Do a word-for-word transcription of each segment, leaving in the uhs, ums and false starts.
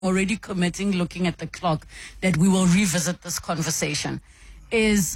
already committing, looking at the clock, that we will revisit this conversation, is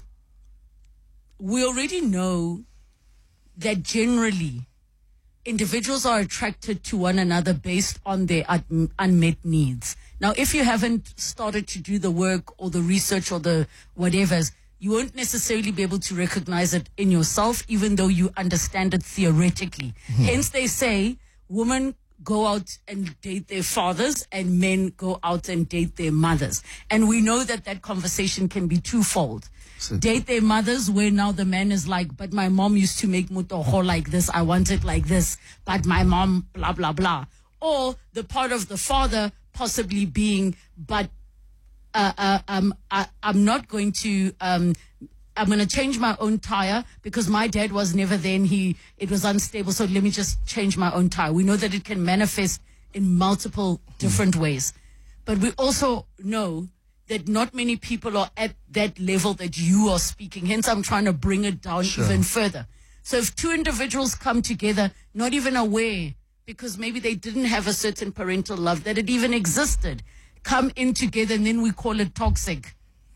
we already know that generally individuals are attracted to one another based on their un- unmet needs. Now, if you haven't started to do the work or the research or the whatevers, you won't necessarily be able to recognize it in yourself, even though you understand it theoretically. Mm-hmm. Hence, they say women go out and date their fathers and men go out and date their mothers. And we know that that conversation can be twofold. So, date their mothers, where now the man is like, but my mom used to make mutoho like this, I want it like this, but my mom, blah, blah, blah. Or the part of the father possibly being, but uh, uh, um, I, I'm not going to... Um, I'm going to change my own tire because my dad was never there and he, it was unstable. So let me just change my own tire. We know that it can manifest in multiple different mm. ways. But we also know that not many people are at that level that you are speaking. Hence, I'm trying to bring it down sure. even further. So if two individuals come together, not even aware, because maybe they didn't have a certain parental love, that it even existed, come in together and then we call it toxic.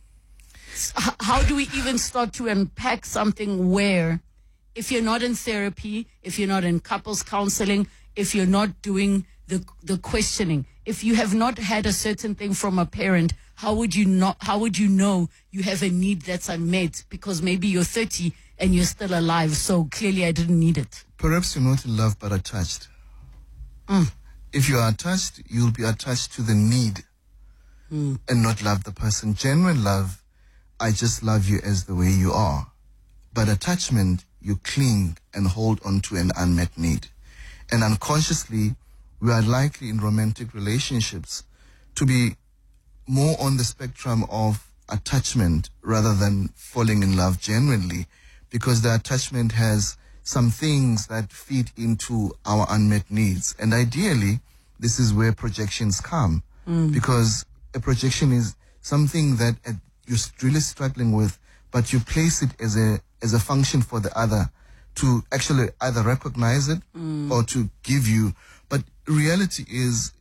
How do we even start to unpack something where, if you're not in therapy, if you're not in couples counseling, if you're not doing the the questioning, if you have not had a certain thing from a parent, how would you not? How would you know you have a need that's unmet? Because maybe you're thirty and you're still alive, so clearly I didn't need it. Perhaps you're not in love but attached. Mm. If you are attached, you'll be attached to the need mm. and not love the person. Genuine love, I just love you as the way you are. But attachment, you cling and hold on to an unmet need. And unconsciously, we are likely in romantic relationships to be more on the spectrum of attachment rather than falling in love genuinely, because the attachment has some things that feed into our unmet needs. And ideally, this is where projections come, mm. because a projection is something that uh, you're really struggling with, but you place it as a as a function for the other to actually either recognize it mm. or to give you. But reality is,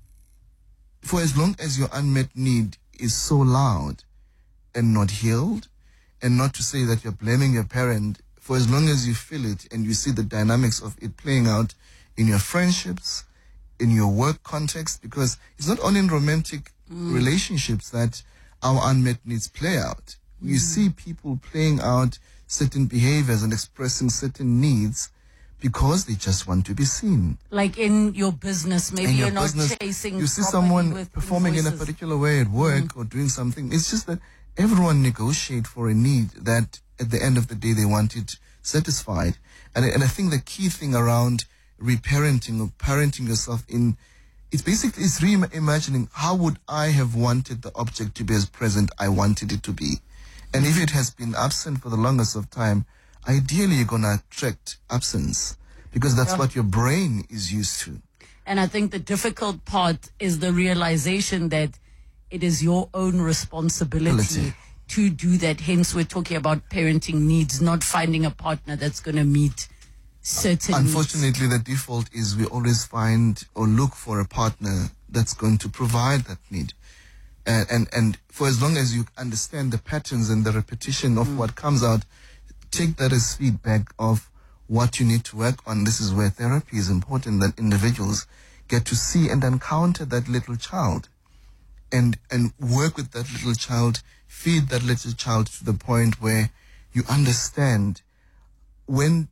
for as long as your unmet need is so loud and not healed, and not to say that you're blaming your parent, for as long as you feel it and you see the dynamics of it playing out in your friendships, in your work context, because it's not only in romantic mm. relationships that our unmet needs play out. Mm. You see people playing out certain behaviors and expressing certain needs because they just want to be seen. Like in your business, maybe in you're your not business, chasing. You see someone performing invoices. in a particular way at work mm. or doing something. It's just that everyone negotiate for a need that at the end of the day they want it satisfied. And, and I think the key thing around reparenting or parenting yourself in, it's basically, it's reimagining how would I have wanted the object to be as present I wanted it to be. And if it has been absent for the longest of time, ideally you're going to attract absence because that's yeah. what your brain is used to. And I think the difficult part is the realization that it is your own responsibility Ability. to do that. Hence, we're talking about parenting needs, not finding a partner that's going to meet certain Unfortunately, needs. the default is we always find or look for a partner that's going to provide that need. And, and, and for as long as you understand the patterns and the repetition of mm. what comes out, take that as feedback of what you need to work on. This is where therapy is important, that individuals get to see and encounter that little child and, and work with that little child, feed that little child to the point where you understand when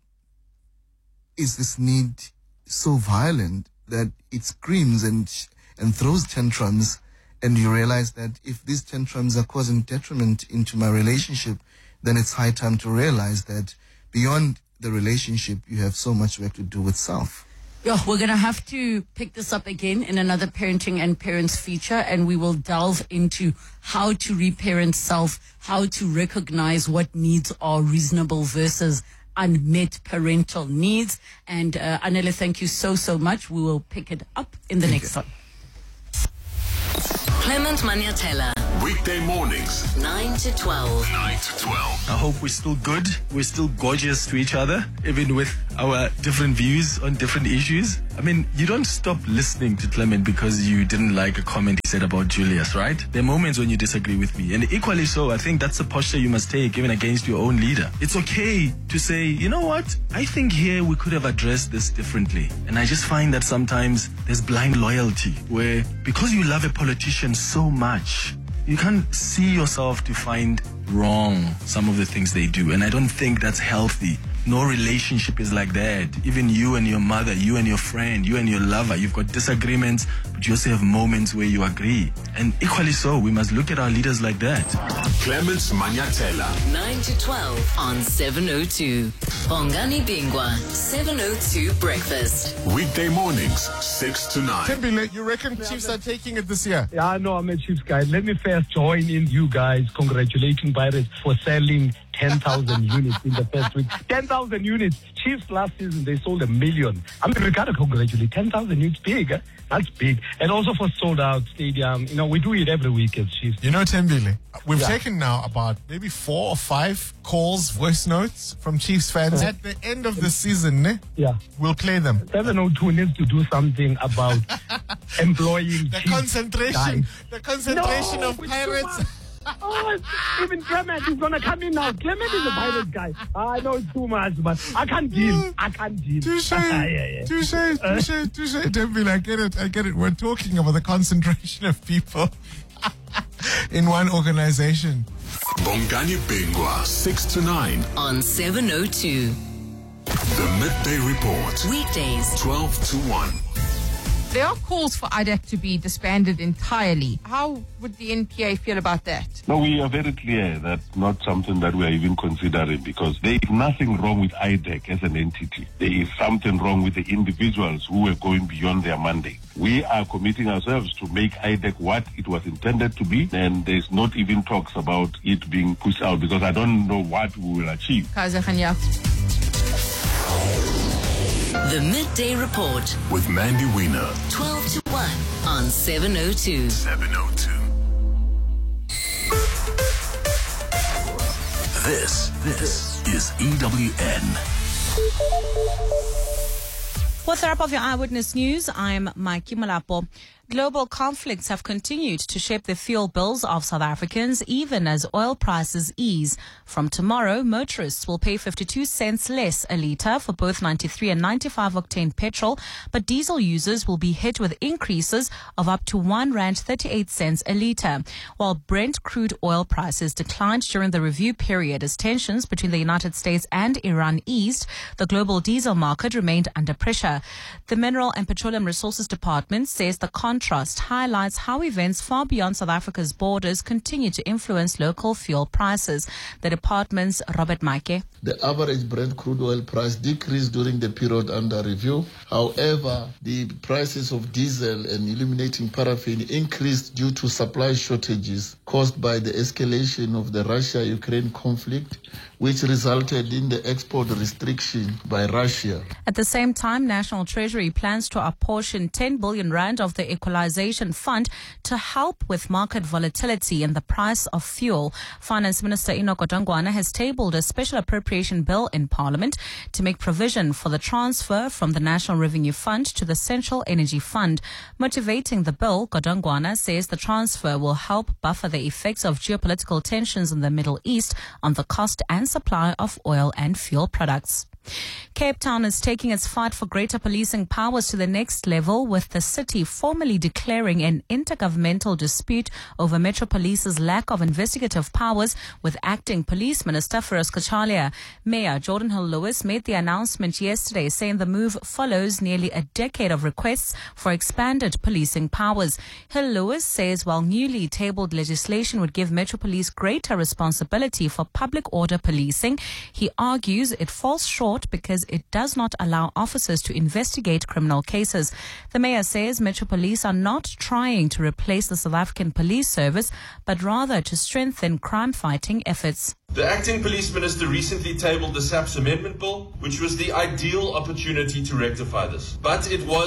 is this need so violent that it screams and, and throws tantrums. And you realize that if these tantrums are causing detriment into my relationship, then it's high time to realize that beyond the relationship, you have so much work to do with self. Yeah, we're going to have to pick this up again in another Parenting and Parents feature, and we will delve into how to reparent self, how to recognize what needs are reasonable versus unmet parental needs. And uh, Anele, thank you so, so much. We will pick it up in the Thank next you. one. Clement Manyathela. Weekday mornings, nine to twelve. nine to twelve. I hope we're still good. We're still gorgeous to each other, even with our different views on different issues. I mean, you don't stop listening to Clement because you didn't like a comment he said about Julius, right? There are moments when you disagree with me. And equally so, I think that's the posture you must take even against your own leader. It's okay to say, you know what? I think here we could have addressed this differently. And I just find that sometimes there's blind loyalty where because you love a politician so much, you can't see yourself to find wrong some of the things they do. And I don't think that's healthy. No relationship is like that. Even you and your mother, you and your friend, you and your lover, you've got disagreements, but you also have moments where you agree. And equally so, we must look at our leaders like that. Clements Manyatela. nine to twelve on seven oh two. Bongani Bingwa, seven oh two Breakfast. Weekday mornings, six to nine. Tembile, you reckon Chiefs are taking it this year? Yeah, no, I'm a Chiefs guy. Let me first join in you guys congratulating Pirates for selling ten thousand units in the first week. ten thousand units. Chiefs last season, they sold a million. I mean, we got to congratulate. ten thousand units, big. Eh? That's big. And also for sold out stadium. You know, we do it every week as Chiefs. You know, Tembile, we've Yeah. taken now about maybe four or five calls, voice notes from Chiefs fans. At the end of the season, ne, Yeah. we'll play them. seven oh two needs to do something about employing The Chiefs concentration, guys. the concentration No, of it's too Pirates. much. Oh, even Clement is going to come in now. Clement is a Pirates guy. I know it's too much, but I can't deal. I can't deal. Touche, yeah, yeah. touche, touche, touche, Tembile, I get it, I get it. We're talking about the concentration of people in one organization. Bongani Bingwa, six to nine. On seven oh two. The Midday Report, Weekdays. twelve to one. There are calls for I D A C to be disbanded entirely. How would the N P A feel about that? No, we are very clear that's not something that we are even considering because there is nothing wrong with I D A C as an entity. There is something wrong with the individuals who were going beyond their mandate. We are committing ourselves to make I D A C what it was intended to be, and there's not even talks about it being pushed out because I don't know what we will achieve. Kaiser Khanya. The Midday Report. With Mandy Wiener, twelve to one on seven oh two. seven oh two. This, this is E W N. With the wrap of your Eyewitness News, I'm Mikey Malapo. Global conflicts have continued to shape the fuel bills of South Africans, even as oil prices ease. From tomorrow, motorists will pay fifty-two cents less a litre for both ninety-three and ninety-five octane petrol, but diesel users will be hit with increases of up to one rand thirty-eight cents a litre. While Brent crude oil prices declined during the review period as tensions between the United States and Iran eased, the global diesel market remained under pressure. The Mineral and Petroleum Resources Department says the contrast highlights how events far beyond South Africa's borders continue to influence local fuel prices. The department's Robert Maike. The average Brent crude oil price decreased during the period under review. However, the prices of diesel and illuminating paraffin increased due to supply shortages caused by the escalation of the Russia-Ukraine conflict, which resulted in the export restriction by Russia. At the same time, National Treasury plans to apportion ten billion rand of the Equalization Fund to help with market volatility in the price of fuel. Finance Minister Enoch Godongwana has tabled a special appropriation bill in Parliament to make provision for the transfer from the National Revenue Fund to the Central Energy Fund. Motivating the bill, Godongwana says the transfer will help buffer the effects of geopolitical tensions in the Middle East on the cost and supply of oil and fuel products. Cape Town is taking its fight for greater policing powers to the next level, with the city formally declaring an intergovernmental dispute over Metro Police's lack of investigative powers with acting Police Minister Feroz Kachalia. Mayor Jordan Hill-Lewis made the announcement yesterday, saying the move follows nearly a decade of requests for expanded policing powers. Hill-Lewis says while newly tabled legislation would give Metro Police greater responsibility for public order policing, he argues it falls short because it does not allow officers to investigate criminal cases. The mayor says Metro Police are not trying to replace the South African Police Service, but rather to strengthen crime-fighting efforts. The acting police minister recently tabled the S A P S amendment bill, which was the ideal opportunity to rectify this. But it was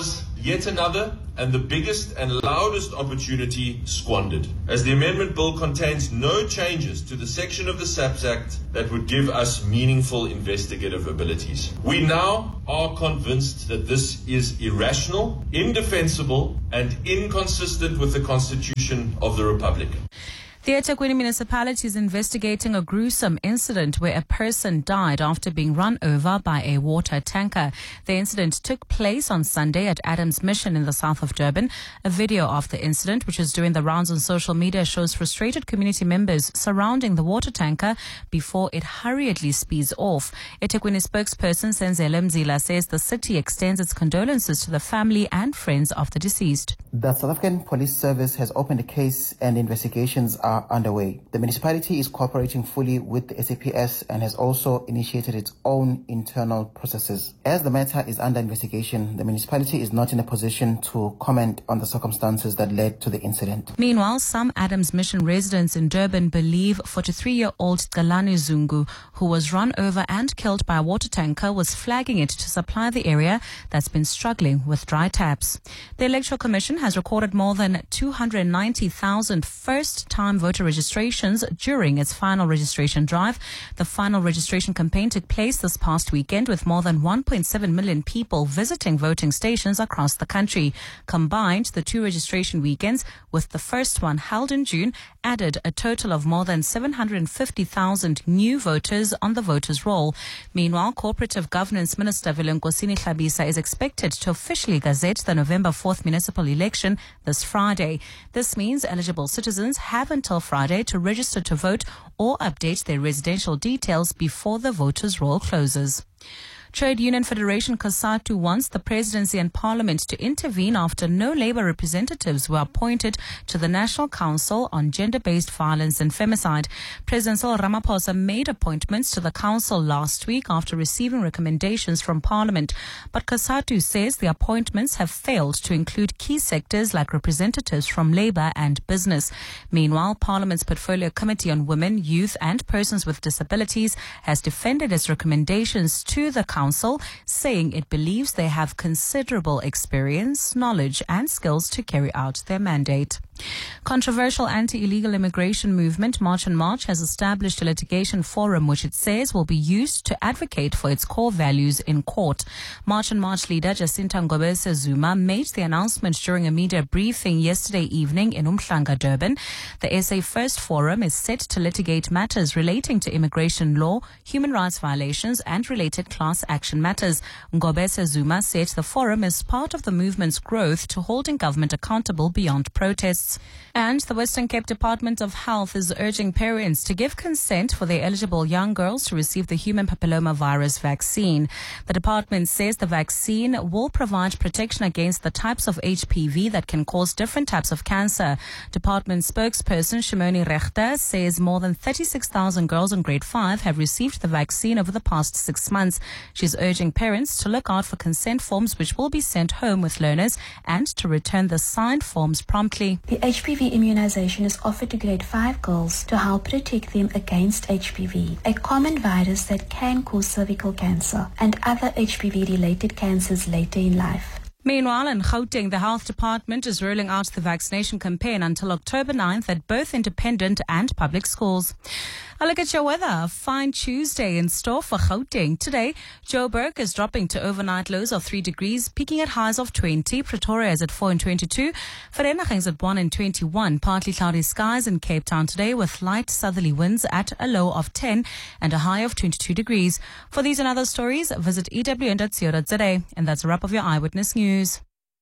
yet another and the biggest and loudest opportunity squandered, as the amendment bill contains no changes to the section of the SAPS Act that would give us meaningful investigative abilities. We now are convinced that this is irrational, indefensible, and inconsistent with the Constitution of the Republic. The eThekwini municipality is investigating a gruesome incident where a person died after being run over by a water tanker. The incident took place on Sunday at Adams Mission in the south of Durban. A video of the incident, which is doing the rounds on social media, shows frustrated community members surrounding the water tanker before it hurriedly speeds off. eThekwini spokesperson Senzele Mzila says the city extends its condolences to the family and friends of the deceased. The South African Police Service has opened a case and investigations are underway. The municipality is cooperating fully with the S A P S and has also initiated its own internal processes. As the matter is under investigation, the municipality is not in a position to comment on the circumstances that led to the incident. Meanwhile, some Adams Mission residents in Durban believe forty-three-year-old Kalani Zungu, who was run over and killed by a water tanker, was flagging it to supply the area that's been struggling with dry taps. The Electoral Commission has recorded more than two hundred ninety thousand first-time voter registrations during its final registration drive. The final registration campaign took place this past weekend with more than one point seven million people visiting voting stations across the country. Combined, the two registration weekends, with the first one held in June, added a total of more than seven hundred fifty thousand new voters on the voters' roll. Meanwhile, Cooperative Governance Minister Vilenkosini Hlabisa is expected to officially gazette the November fourth municipal election this Friday. This means eligible citizens have until Friday to register to vote or update their residential details before the voters' roll closes. Trade Union Federation COSATU wants the presidency and parliament to intervene after no Labour representatives were appointed to the National Council on Gender-Based Violence and Femicide. President Cyril Ramaphosa made appointments to the council last week after receiving recommendations from parliament. But COSATU says the appointments have failed to include key sectors like representatives from Labour and business. Meanwhile, Parliament's Portfolio Committee on Women, Youth and Persons with Disabilities has defended its recommendations to the council, Council, saying it believes they have considerable experience, knowledge and skills to carry out their mandate. Controversial anti-illegal immigration movement March and March has established a litigation forum which it says will be used to advocate for its core values in court. March and March leader Jacinta Ngobese Zuma made the announcement during a media briefing yesterday evening in Umhlanga, Durban. The S A First Forum is set to litigate matters relating to immigration law, human rights violations and related class action matters. Ngobese Zuma said the forum is part of the movement's growth to holding government accountable beyond protests. And the Western Cape Department of Health is urging parents to give consent for their eligible young girls to receive the human papillomavirus vaccine. The department says the vaccine will provide protection against the types of H P V that can cause different types of cancer. Department spokesperson Shimoni Rechter says more than thirty-six thousand girls in grade five have received the vaccine over the past six months. She's urging parents to look out for consent forms which will be sent home with learners and to return the signed forms promptly. The H P V immunization is offered to grade five girls to help protect them against H P V, a common virus that can cause cervical cancer and other H P V-related cancers later in life. Meanwhile, in Gauteng, the health department is rolling out the vaccination campaign until October ninth at both independent and public schools. A look at your weather. A fine Tuesday in store for Gauteng. Today, Joburg is dropping to overnight lows of three degrees, peaking at highs of twenty. Pretoria is at four and twenty-two. Vereeniging is at one and twenty-one. Partly cloudy skies in Cape Town today with light southerly winds at a low of ten and a high of twenty-two degrees. For these and other stories, visit e w n dot co dot z a. And that's a wrap of your Eyewitness News.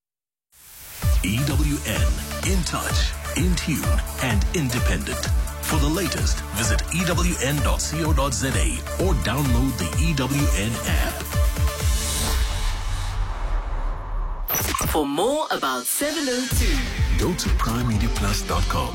E W N, in touch, in tune, and independent. For the latest, visit e w n dot co dot z a or download the E W N app. For more about seven oh two, go to prime media plus dot com.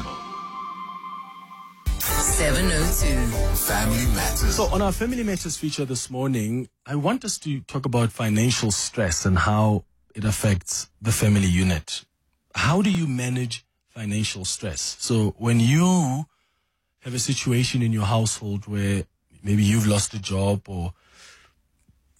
seven oh two Family Matters. So on our Family Matters feature this morning, I want us to talk about financial stress and how it affects the family unit. How do you manage financial stress? So when you have a situation in your household where maybe you've lost a job or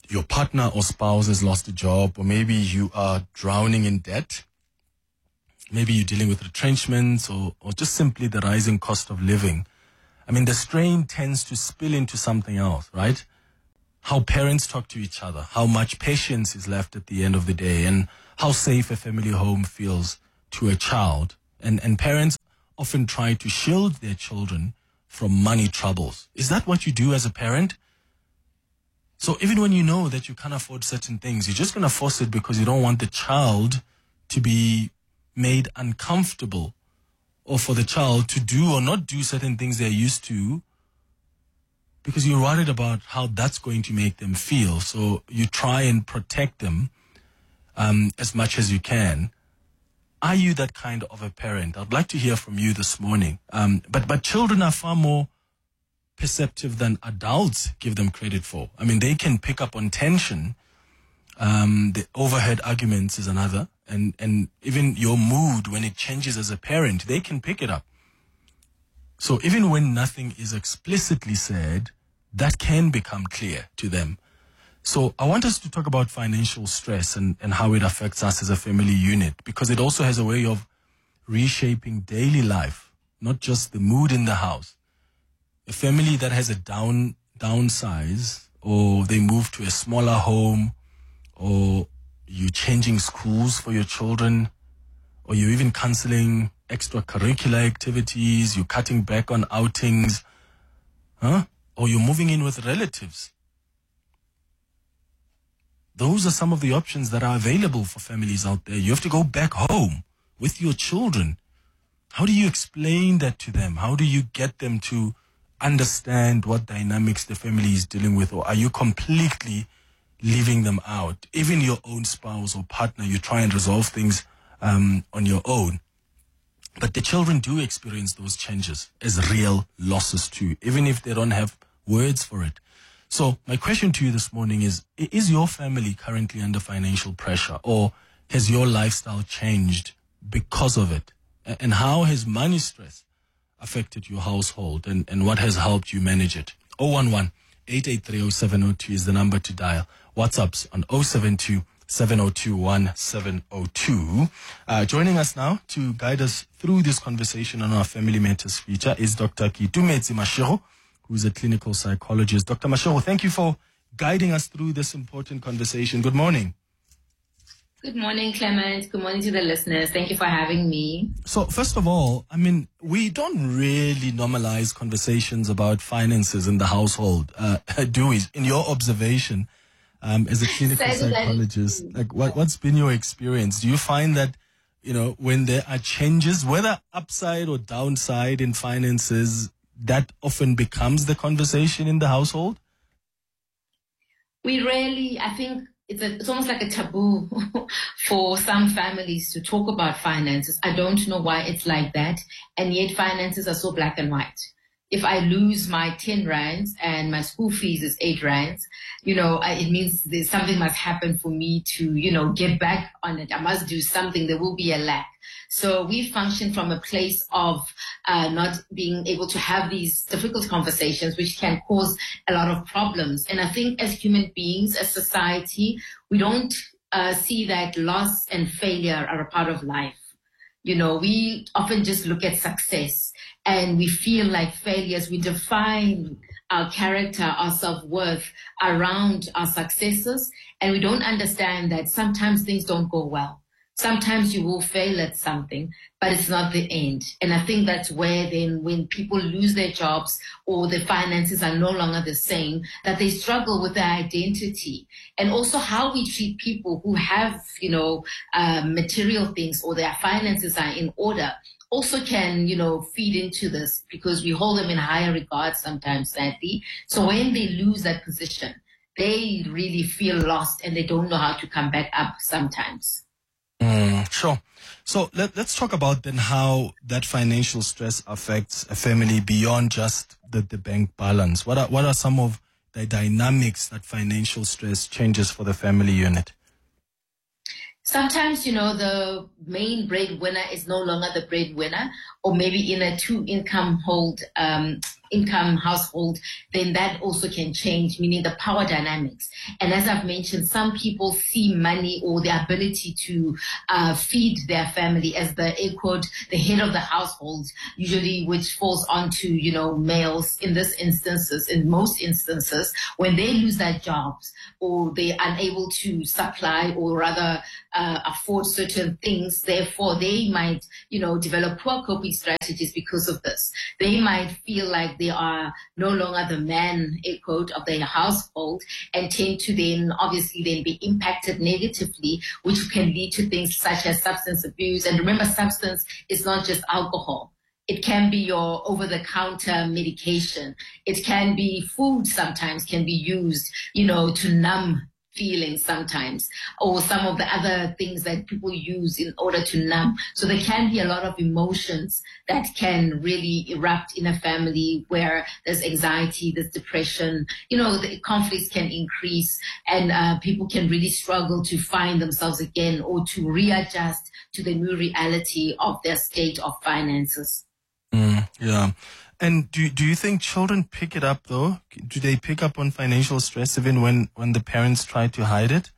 your partner or spouse has lost a job, or maybe you are drowning in debt. Maybe you're dealing with retrenchments or, or just simply the rising cost of living. I mean, the strain tends to spill into something else, right? How parents talk to each other, how much patience is left at the end of the day, and how safe a family home feels to a child. And, and parents often try to shield their children from money troubles. Is that what you do as a parent? So even when you know that you can't afford certain things, you're just going to force it because you don't want the child to be made uncomfortable, or for the child to do or not do certain things they're used to, because you're worried about how that's going to make them feel. So you try and protect them um, as much as you can. Are you that kind of a parent? I'd like to hear from you this morning. Um, but, but children are far more perceptive than adults give them credit for. I mean, they can pick up on tension. Um, the overheard arguments is another. And, and even your mood, when it changes as a parent, they can pick it up. So even when nothing is explicitly said, that can become clear to them. So I want us to talk about financial stress and, and how it affects us as a family unit, because it also has a way of reshaping daily life, not just the mood in the house. A family that has a down downsize, or they move to a smaller home, or you're changing schools for your children, or you're even canceling extracurricular activities, you're cutting back on outings, huh? Or you're moving in with relatives. Those are some of the options that are available for families out there. You have to go back home with your children. How do you explain that to them? How do you get them to understand what dynamics the family is dealing with? Or are you completely leaving them out? Even your own spouse or partner, you try and resolve things um, on your own. But the children do experience those changes as real losses too, even if they don't have words for it. So my question to you this morning is, is your family currently under financial pressure, or has your lifestyle changed because of it? And how has money stress affected your household, and, and what has helped you manage it? oh one one, eight eight three, oh seven oh two is the number to dial. WhatsApp's on oh seven two, seven oh two, one seven oh two. Uh, joining us now to guide us through this conversation on our Family Matters feature is Doctor Kitumetse Mashego, who's a clinical psychologist. Doctor Mashego, thank you for guiding us through this important conversation. Good morning. Good morning, Clement. Good morning to the listeners. Thank you for having me. So first of all, I mean, we don't really normalize conversations about finances in the household, uh, do we? In your observation, um, as a clinical psychologist, like what, what's been your experience? Do you find that, you know, when there are changes, whether upside or downside in finances, that often becomes the conversation in the household? We rarely, I think, It's, a, it's almost like a taboo for some families to talk about finances. I don't know why it's like that. And yet finances are so black and white. If I lose my ten rands and my school fees is eight rands, you know, I, it means there's something must happen for me to, you know, get back on it. I must do something. There will be a lack. So we function from a place of uh, not being able to have these difficult conversations, which can cause a lot of problems. And I think as human beings, as society, we don't uh, see that loss and failure are a part of life. You know, we often just look at success and we feel like failures. We define our character, our self-worth around our successes. And we don't understand that sometimes things don't go well. Sometimes you will fail at something, but it's not the end. And I think that's where then when people lose their jobs or their finances are no longer the same, that they struggle with their identity. And also how we treat people who have, you know, uh, material things or their finances are in order also can, you know, feed into this, because we hold them in higher regard sometimes, sadly. So when they lose that position, they really feel lost and they don't know how to come back up sometimes. Mm, sure. So let, let's talk about then how that financial stress affects a family beyond just the, the bank balance. What are, what are some of the dynamics that financial stress changes for the family unit? Sometimes, you know, the main breadwinner is no longer the breadwinner, or maybe in a two-income hold um, income household, then that also can change, meaning the power dynamics. And as I've mentioned, some people see money or the ability to uh, feed their family as the air quote, the head of the household, usually which falls onto, you know, males in this instances, in most instances, when they lose their jobs or they're unable to supply or rather uh, afford certain things, therefore they might, you know, develop poor coping strategies because of this. They might feel like they are no longer the man, air quote, of their household and tend to then obviously then be impacted negatively, which can lead to things such as substance abuse. And remember, substance is not just alcohol. It can be your over-the-counter medication. It can be food sometimes can be used, you know, to numb feelings sometimes, or some of the other things that people use in order to numb. So there can be a lot of emotions that can really erupt in a family where there's anxiety, there's depression, you know, the conflicts can increase and uh, people can really struggle to find themselves again or to readjust to the new reality of their state of finances. Mm, yeah. And do do you think children pick it up though? Do they pick up on financial stress even when, when the parents try to hide it?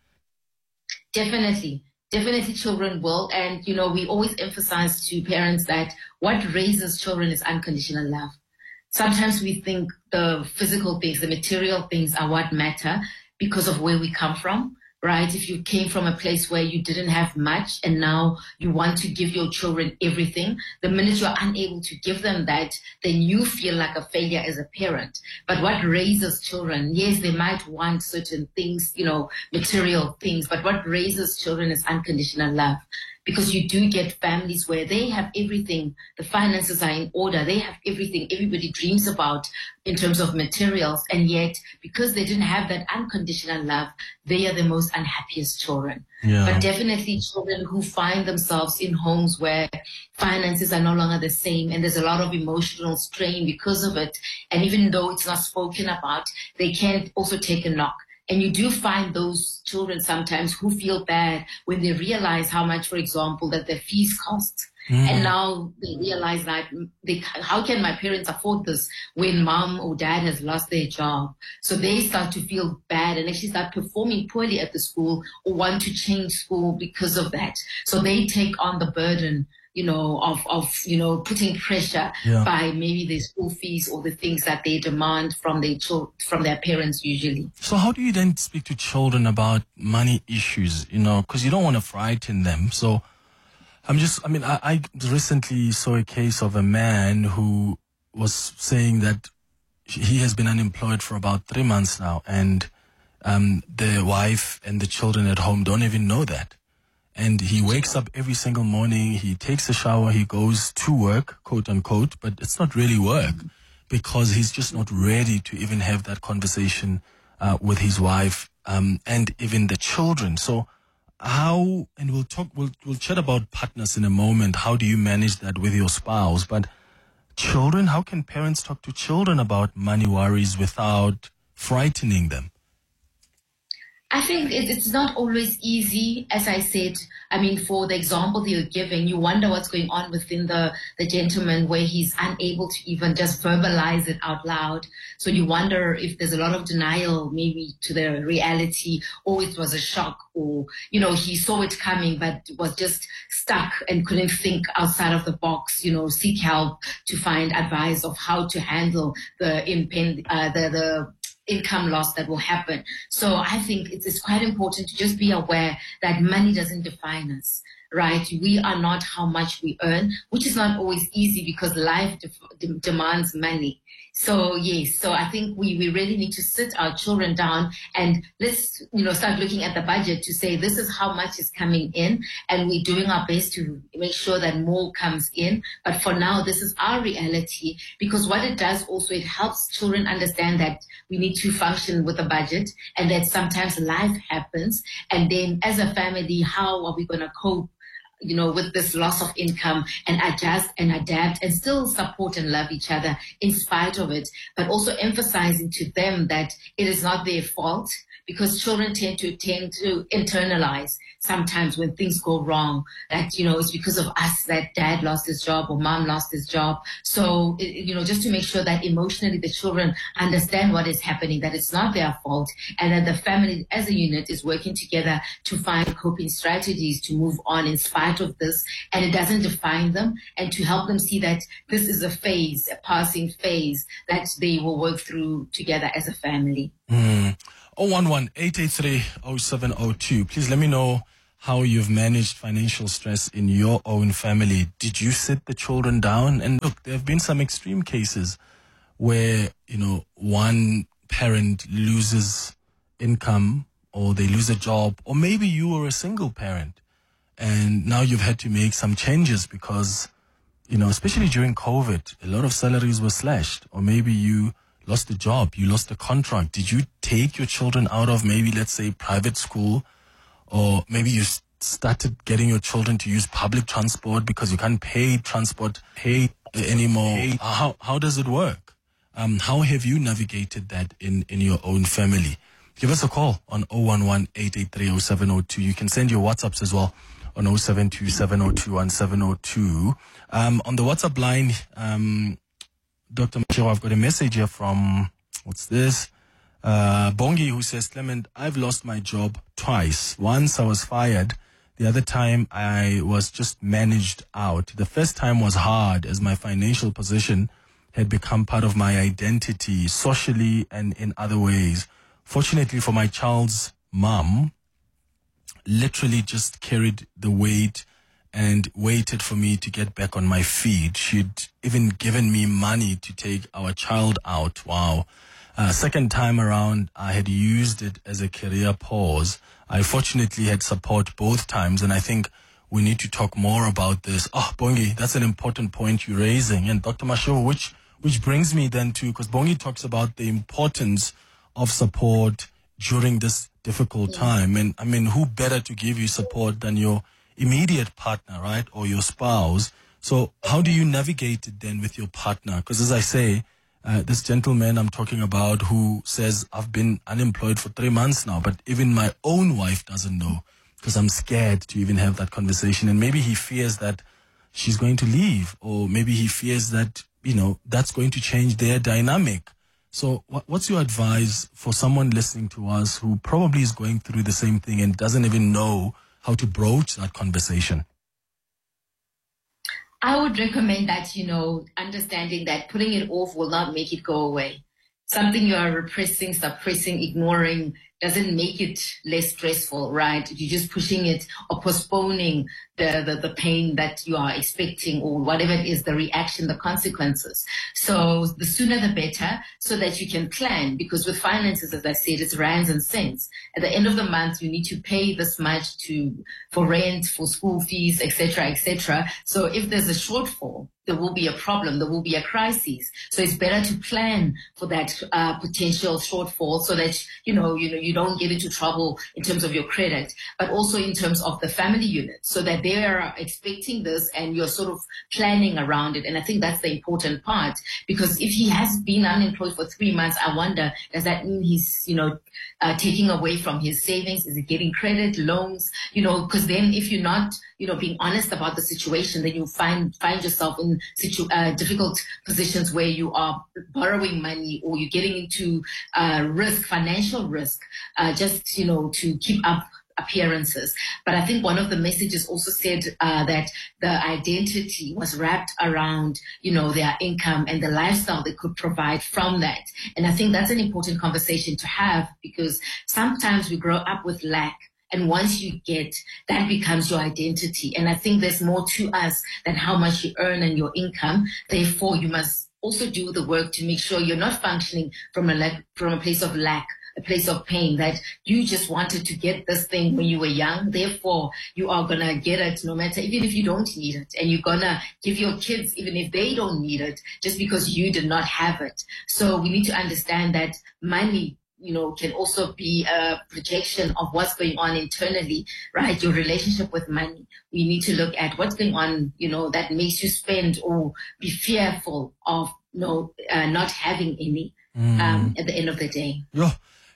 Definitely. Definitely children will. And, you know, we always emphasize to parents that what raises children is unconditional love. Sometimes we think the physical things, the material things are what matter because of where we come from. Right? If you came from a place where you didn't have much and now you want to give your children everything, the minute you're unable to give them that, then you feel like a failure as a parent. But what raises children, yes, they might want certain things, you know, material things, but what raises children is unconditional love. Because you do get families where they have everything, the finances are in order, they have everything everybody dreams about in terms of materials, and yet because they didn't have that unconditional love, they are the most unhappiest children. Yeah. But definitely children who find themselves in homes where finances are no longer the same and there's a lot of emotional strain because of it, and even though it's not spoken about, they can also take a knock. And you do find those children sometimes who feel bad when they realize how much, for example, that their fees cost. Mm. And now they realize that they, how can my parents afford this when mom or dad has lost their job? So they start to feel bad and actually start performing poorly at the school or want to change school because of that. So they take on the burden, you know, of, of, you know, putting pressure yeah. by maybe the school fees or the things that they demand from their children, from their parents usually. So how do you then speak to children about money issues, you know, because you don't want to frighten them. So I'm just, I mean, I, I recently saw a case of a man who was saying that he has been unemployed for about three months now, and um, the wife and the children at home don't even know that. And he wakes up every single morning, he takes a shower, he goes to work, quote unquote, but it's not really work because he's just not ready to even have that conversation uh, with his wife um, and even the children. So how, and we'll talk, we'll, we'll chat about partners in a moment. How do you manage that with your spouse? But children, how can parents talk to children about money worries without frightening them? I think it's not always easy, as I said. I mean, for the example that you're giving, you wonder what's going on within the, the gentleman where he's unable to even just verbalize it out loud. So you wonder if there's a lot of denial maybe to the reality, or it was a shock, or, you know, he saw it coming but was just stuck and couldn't think outside of the box, you know, seek help to find advice of how to handle the impend, uh, the, the, income loss that will happen. So I think it's, it's quite important to just be aware that money doesn't define us, right? We are not how much we earn, which is not always easy because life de- de- demands money. So yes, so I think we, we really need to sit our children down and let's, you know, start looking at the budget to say this is how much is coming in, and we're doing our best to make sure that more comes in. But for now, this is our reality, because what it does also, it helps children understand that we need to function with a budget and that sometimes life happens. And then as a family, how are we going to cope, you know, with this loss of income and adjust and adapt and still support and love each other in spite of it, but also emphasizing to them that it is not their fault, because children tend to tend to internalize sometimes when things go wrong, that, you know, it's because of us that dad lost his job or mom lost his job. So, you know, just to make sure that emotionally the children understand what is happening, that it's not their fault, and that the family as a unit is working together to find coping strategies to move on in spite of this, and it doesn't define them, and to help them see that this is a phase, a passing phase that they will work through together as a family. Mm. oh one one, eight eight three, oh seven oh two. Please let me know how you've managed financial stress in your own family. Did you sit the children down? And look, there have been some extreme cases where, you know, one parent loses income or they lose a job, or maybe you were a single parent and now you've had to make some changes because, you know, especially during COVID, a lot of salaries were slashed, or maybe you lost a job, you lost a contract. Did you take your children out of maybe, let's say, private school, or maybe you started getting your children to use public transport because you can't pay transport pay anymore? How how does it work? Um, how have you navigated that in, in your own family? Give us a call on oh one one, eight eight three, oh seven oh two. You can send your WhatsApps as well on oh seven two, seven oh two, one seven oh two. Um, on the WhatsApp line, um, Doctor Mashiro, I've got a message here from, what's this? Uh, Bongi, who says, Clement, I've lost my job twice. Once I was fired. The other time I was just managed out. The first time was hard as my financial position had become part of my identity socially and in other ways. Fortunately for my child's mom, literally just carried the weight and waited for me to get back on my feet. She'd even given me money to take our child out. Wow. Uh, second time around, I had used it as a career pause. I fortunately had support both times, and I think we need to talk more about this. Oh, Bongi, that's an important point you're raising. And Doctor Mashiro, which, which brings me then to, because Bongi talks about the importance of support during this difficult time. And I mean, who better to give you support than your immediate partner, right? Or your spouse. So how do you navigate it then with your partner? Because as I say, uh, this gentleman I'm talking about who says, I've been unemployed for three months now, but even my own wife doesn't know because I'm scared to even have that conversation. And maybe he fears that she's going to leave, or maybe he fears that, you know, that's going to change their dynamic. So what, what's your advice for someone listening to us who probably is going through the same thing and doesn't even know how to broach that conversation? I would recommend that, you know, understanding that putting it off will not make it go away. Something you are repressing, suppressing, ignoring doesn't make it less stressful, right? You're just pushing it or postponing the, the, the pain that you are expecting, or whatever it is, the reaction, the consequences. So the sooner the better, so that you can plan, because with finances, as I said, it's rands and cents. At the end of the month, you need to pay this much to for rent, for school fees, et cetera, et cetera. So if there's a shortfall, there will be a problem, there will be a crisis. So it's better to plan for that uh, potential shortfall, so that, you know, you know, you don't get into trouble in terms of your credit, but also in terms of the family unit, so that they are expecting this and you're sort of planning around it. And I think that's the important part, because if he has been unemployed for three months, I wonder, does that mean he's, you know, uh, taking away from his savings? Is he getting credit, loans? You know, because then if you're not, you know, being honest about the situation, then you find find yourself in situ- uh, difficult positions where you are borrowing money, or you're getting into uh, risk, financial risk, uh, just, you know, to keep up appearances. But I think one of the messages also said uh, that the identity was wrapped around, you know, their income and the lifestyle they could provide from that. And I think that's an important conversation to have, because sometimes we grow up with lack. And once you get, that becomes your identity. And I think there's more to us than how much you earn and your income. Therefore, you must also do the work to make sure you're not functioning from a lack, from a place of lack, a place of pain, that you just wanted to get this thing when you were young. Therefore, you are going to get it no matter, even if you don't need it. And you're going to give your kids, even if they don't need it, just because you did not have it. So we need to understand that money, you know, can also be a projection of what's going on internally, right? Your relationship with money. We need to look at what's going on, you know, that makes you spend or be fearful of, you know, uh, not having any mm. um, at the end of the day. Yeah.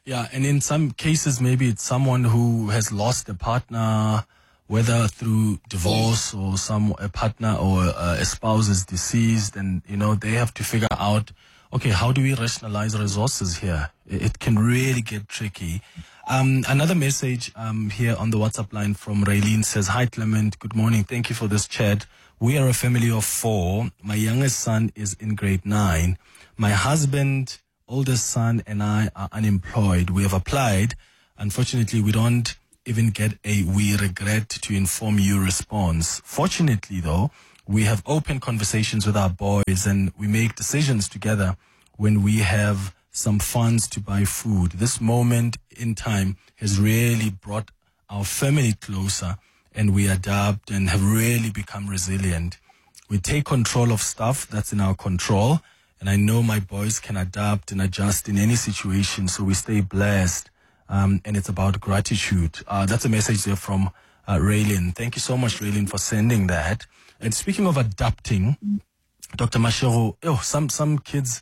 Yeah, and in some cases, maybe it's someone who has lost a partner, whether through divorce or some a partner or a, a spouse is deceased, and you know they have to figure out, okay, how do we rationalize resources here? It, it can really get tricky. Um, another message um, here on the WhatsApp line from Raylene says, "Hi Clement, good morning. Thank you for this chat. We are a family of four. My youngest son is in grade nine. My husband, oldest son, and I are unemployed. We have applied. Unfortunately, we don't even get a 'we regret to inform you' response. Fortunately, though, we have open conversations with our boys and we make decisions together when we have some funds to buy food. This moment in time has really brought our family closer, and we adapt and have really become resilient. We take control of stuff that's in our control, and I know my boys can adapt and adjust in any situation, so we stay blessed. Um, and it's about gratitude. Uh, that's a message there from uh, Raylene. Thank you so much, Raylene, for sending that. And speaking of adapting, Doctor Mashego, oh, some, some kids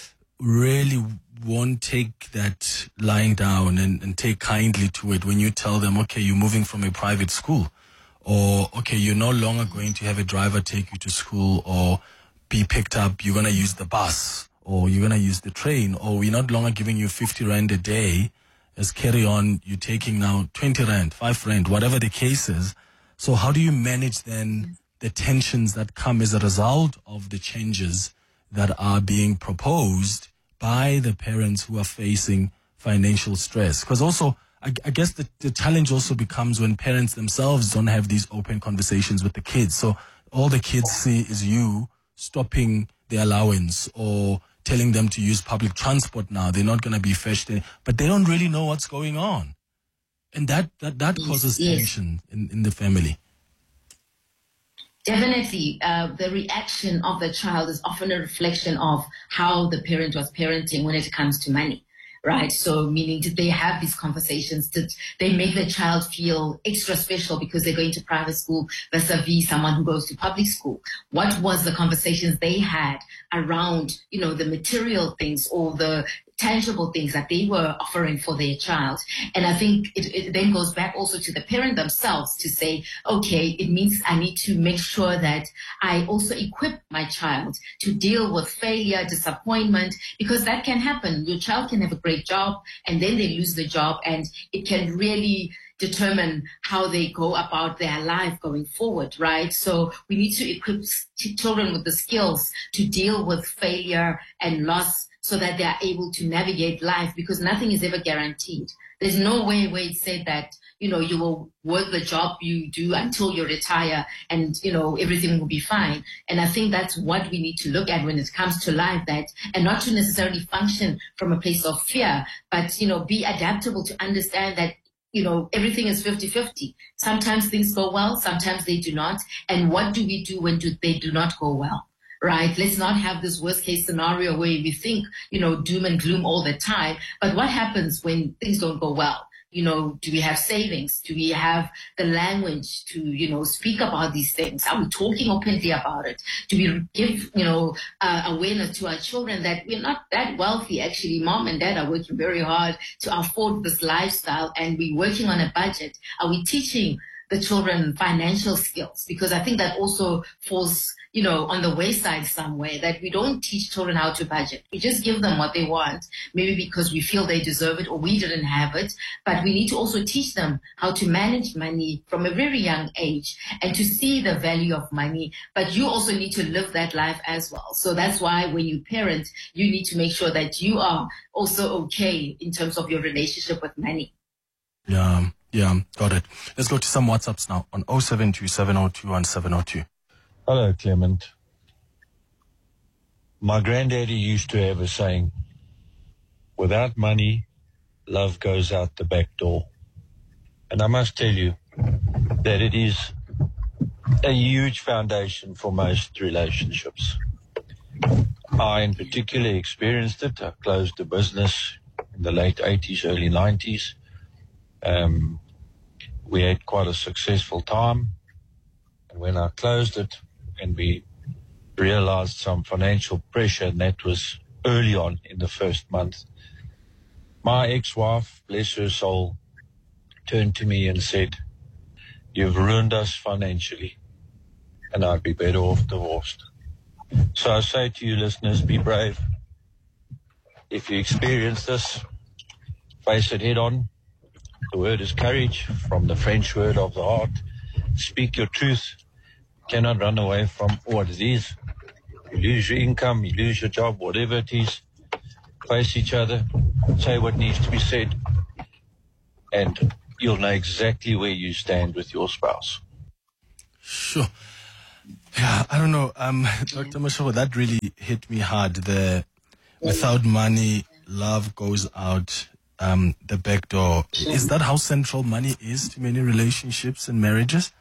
really won't take that lying down and, and take kindly to it when you tell them, okay, you're moving from a private school, or okay, you're no longer going to have a driver take you to school or be picked up, you're going to use the bus or you're going to use the train, or we're not longer giving you fifty rand a day as carry on, you're taking now twenty rand, five rand, whatever the case is. So how do you manage then the tensions that come as a result of the changes that are being proposed by the parents who are facing financial stress? Because also, I, I guess the, the challenge also becomes when parents themselves don't have these open conversations with the kids. So all the kids see is you stopping the allowance or telling them to use public transport now. They're not going to be fetched in, but they don't really know what's going on. And that, that, that causes yes. tension in, in the family. Definitely, uh, the reaction of the child is often a reflection of how the parent was parenting when it comes to money, right? So meaning, did they have these conversations? Did they make the child feel extra special because they're going to private school vis-a-vis someone who goes to public school? What was the conversations they had around, you know, the material things or the tangible things that they were offering for their child? And I think it, it then goes back also to the parent themselves to say, okay, it means I need to make sure that I also equip my child to deal with failure, disappointment, because that can happen. Your child can have a great job and then they lose the job, and it can really determine how they go about their life going forward, right? So we need to equip children with the skills to deal with failure and loss, so that they are able to navigate life, because nothing is ever guaranteed. There's no way where it said that, you know, you will work the job you do until you retire and, you know, everything will be fine. And I think that's what we need to look at when it comes to life, that, and not to necessarily function from a place of fear, but, you know, be adaptable to understand that, you know, everything is fifty-fifty. Sometimes things go well, sometimes they do not. And what do we do when do, they do not go well? Right? Let's not have this worst case scenario where we think, you know, doom and gloom all the time. But what happens when things don't go well? You know, do we have savings? Do we have the language to, you know, speak about these things? Are we talking openly about it? Do we give, you know, uh, awareness to our children that we're not that wealthy? Actually, mom and dad are working very hard to afford this lifestyle, and we're working on a budget. Are we teaching the children financial skills? Because I think that also falls, you know, on the wayside somewhere, that we don't teach children how to budget. We just give them what they want, maybe because we feel they deserve it or we didn't have it. But we need to also teach them how to manage money from a very young age and to see the value of money. But you also need to live that life as well. So that's why when you parent, you need to make sure that you are also okay in terms of your relationship with money. Yeah, yeah, got it. Let's go to some WhatsApps now on oh seven two, seven oh two, one seven oh two. Hello, Clement. My granddaddy used to have a saying, without money, love goes out the back door. And I must tell you that it is a huge foundation for most relationships. I, in particular, experienced it. I closed a business in the late eighties, early nineties. Um, we had quite a successful time. And when I closed it, and we realized some financial pressure, and that was early on in the first month, My ex-wife, bless her soul, turned to me and said, "You've ruined us financially, and I'd be better off divorced." So I say to you listeners, be brave. If you experience this, face it head on. The word is courage, from the French word of the heart. Speak your truth. Cannot run away from what it is. You lose your income, you lose your job, whatever it is. Face each other, say what needs to be said, and you'll know exactly where you stand with your spouse. Sure. Yeah, I don't know. Um, Doctor Mashoko, that really hit me hard. The without money, love goes out um, the back door. Is that how central money is to many relationships and marriages?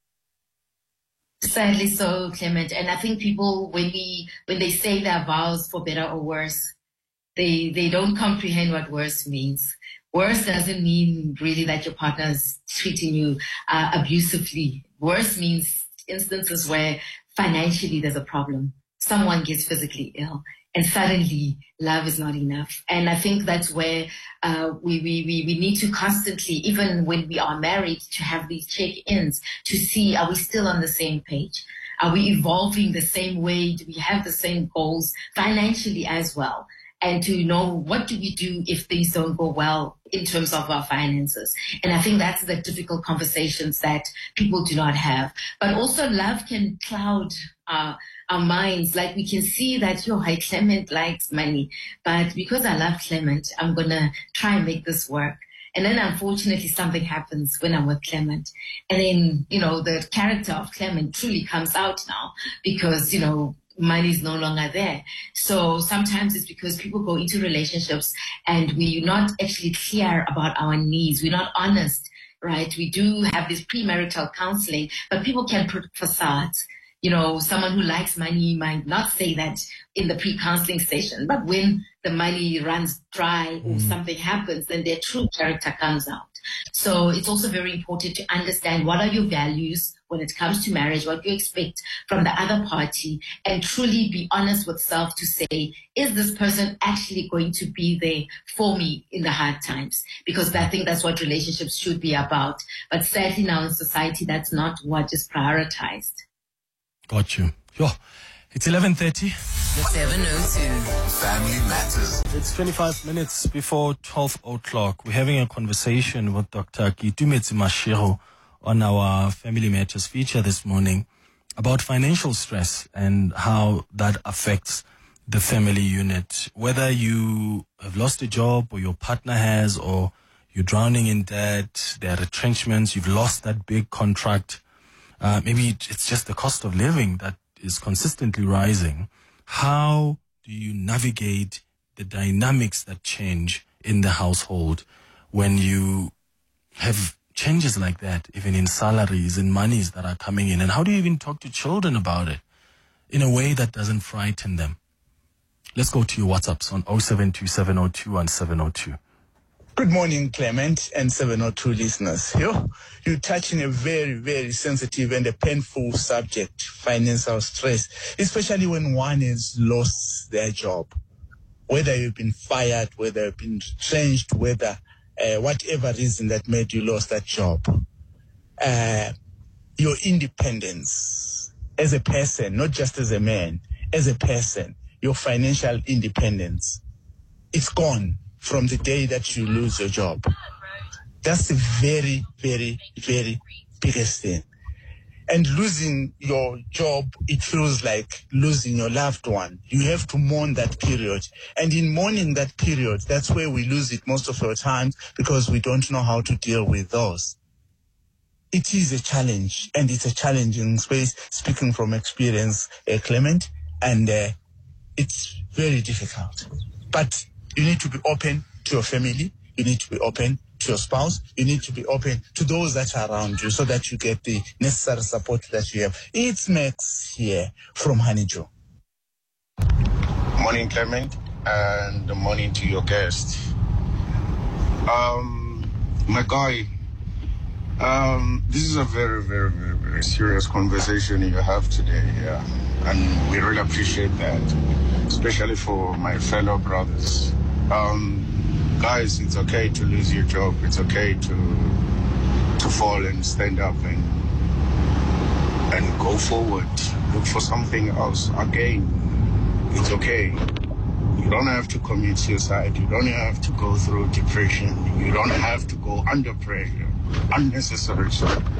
Sadly so, Clement. And I think people, when we when they say their vows for better or worse, they they don't comprehend what worse means. Worse doesn't mean really that your partner is treating you uh, abusively. Worse means instances where financially there's a problem. Someone gets physically ill, and suddenly love is not enough. And I think that's where uh, we, we, we, we need to constantly, even when we are married, to have these check-ins to see, are we still on the same page? Are we evolving the same way? Do we have the same goals financially as well? And to know, what do we do if things don't go well in terms of our finances? And I think that's the difficult conversations that people do not have. But also love can cloud uh, our minds. Like we can see that, yo, hey, Clement likes money, but because I love Clement, I'm going to try and make this work. And then unfortunately something happens when I'm with Clement. And then, you know, the character of Clement truly comes out now because, you know, money is no longer there. So sometimes it's because people go into relationships and we're not actually clear about our needs. We're not honest, right? We do have this premarital counseling, but people can put facades. You know, someone who likes money might not say that in the pre-counseling session, but when the money runs dry or mm. something happens, then their true character comes out. So it's also very important to understand what are your values when it comes to marriage, what you expect from the other party, and truly be honest with self to say, is this person actually going to be there for me in the hard times? Because I think that's what relationships should be about. But sadly now in society, that's not what is prioritized. Got you. Yo, it's eleven thirty. seven oh two. Family Matters. It's twenty-five minutes before twelve o'clock. We're having a conversation with Doctor Kitumetse Mashego on our Family Matters feature this morning about financial stress and how that affects the family unit. Whether you have lost a job or your partner has, or you're drowning in debt, there are retrenchments, you've lost that big contract. Uh, maybe it's just the cost of living that is consistently rising. How do you navigate the dynamics that change in the household when you have changes like that, even in salaries and monies that are coming in? And how do you even talk to children about it in a way that doesn't frighten them? Let's go to your WhatsApps on oh seven two seven oh two one seven oh two. Good morning, Clement and seven oh two listeners. You, you touch on a very, very sensitive and a painful subject, financial stress, especially when one has lost their job. Whether you've been fired, whether you've been retrenched, whether uh, whatever reason that made you lose that job. Uh, your independence as a person, not just as a man, as a person, your financial independence, it's gone from the day that you lose your job. That's the very, very, very biggest thing. And losing your job, it feels like losing your loved one. You have to mourn that period. And in mourning that period, that's where we lose it most of our time, because we don't know how to deal with those. It is a challenge, and it's a challenging space, speaking from experience, uh, Clement, and uh, it's very difficult. But you need to be open to your family. You need to be open to your spouse. You need to be open to those that are around you so that you get the necessary support that you have. It's Max here from Honeydew. Morning, Clement, and morning to your guest. Um, my guy, um, this is a very, very, very, very serious conversation you have today, yeah. And we really appreciate that, especially for my fellow brothers. Um, guys, it's okay to lose your job. It's okay to to fall and stand up and and go forward. Look for something else. Again, it's okay. You don't have to commit suicide. You don't have to go through depression. You don't have to go under pressure. Unnecessary.